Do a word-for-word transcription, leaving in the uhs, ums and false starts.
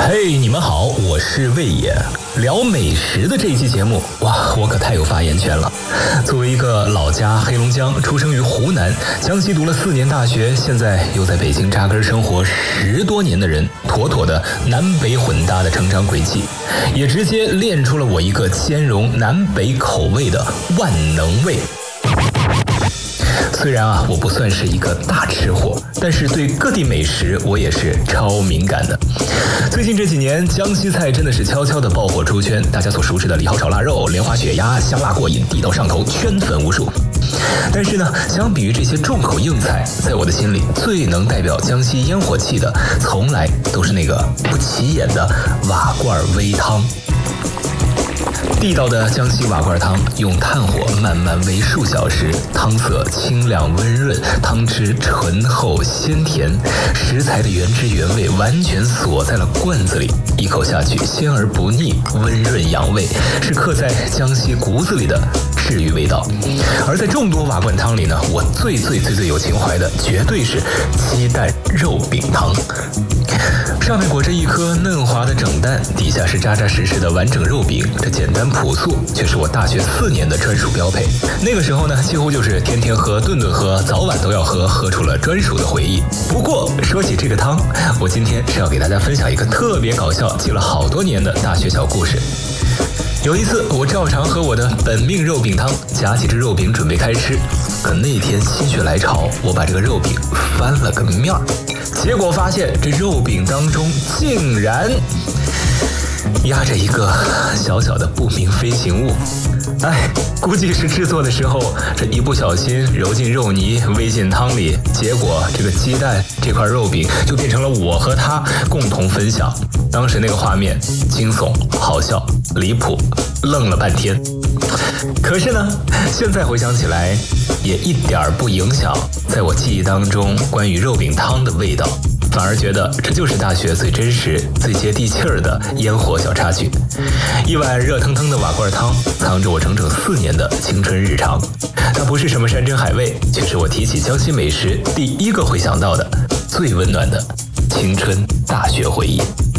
嘿，你们好，我是魏野。聊美食的这一期节目，哇，我可太有发言权了。作为一个老家黑龙江，出生于湖南，江西读了四年大学，现在又在北京扎根生活十多年的人，妥妥的南北混搭的成长轨迹，也直接练出了我一个兼容南北口味的万能味。虽然啊，我不算是一个大吃货，但是对各地美食我也是超敏感的。最近这几年，江西菜真的是悄悄的爆火出圈，大家所熟知的李浩炒腊肉、莲花血鸭、香辣过瘾、地道上头，圈粉无数。但是呢，相比于这些重口硬菜，在我的心里最能代表江西烟火气的，从来都是那个不起眼的瓦罐煨汤。地道的江西瓦罐汤，用炭火慢慢煨数小时，汤色清亮温润，汤汁醇厚鲜甜，食材的原汁原味完全锁在了罐子里，一口下去鲜而不腻，温润养胃，是刻在江西骨子里的治愈味道。而在众多瓦罐汤里呢，我最最最最有情怀的，绝对是鸡蛋肉饼汤。上面裹着一颗嫩滑的整蛋，底下是扎扎实实的完整肉饼，这简单朴素，却是我大学四年的专属标配。那个时候呢，几乎就是天天喝、顿顿喝、早晚都要喝，喝出了专属的回忆。不过说起这个汤，我今天是要给大家分享一个特别搞笑、记了好多年的大学小故事。有一次，我照常喝我的本命肉饼汤，夹起这肉饼准备开吃。可那天心血来潮，我把这个肉饼翻了个面儿，结果发现这肉饼当中竟然压着一个小小的不明飞行物。哎，估计是制作的时候这一不小心揉进肉泥，煨进汤里，结果这个鸡蛋这块肉饼就变成了我和他共同分享。当时那个画面惊悚、好笑、离谱，愣了半天。可是呢，现在回想起来，也一点儿不影响在我记忆当中关于肉饼汤的味道，反而觉得这就是大学最真实、最接地气儿的烟火小插曲。一碗热腾腾的瓦罐汤，藏着我整整四年的青春日常。它不是什么山珍海味，却是我提起江西美食第一个会想到的最温暖的青春大学回忆。